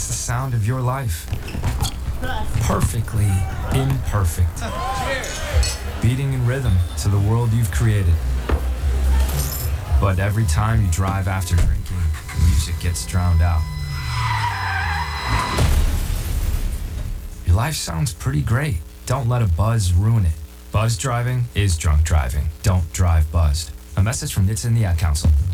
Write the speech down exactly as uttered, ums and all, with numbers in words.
It's the sound of your life. Perfectly imperfect. Beating in rhythm to the world you've created. But every time you drive after drinking, the music gets drowned out. Your life sounds pretty great. Don't let a buzz ruin it. Buzz driving is drunk driving. Don't drive buzzed. A message from N H T S A and the Ad Council.